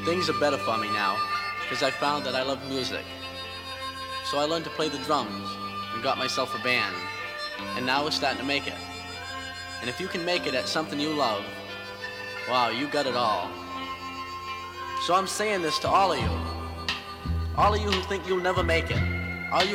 Things are better for me now, because I found that I love music. So I learned to play the drums and got myself a band, and now we're starting to make it. And if you can make it at something you love, wow, you got it all. So I'm saying this to all of you who think you'll never make it. All you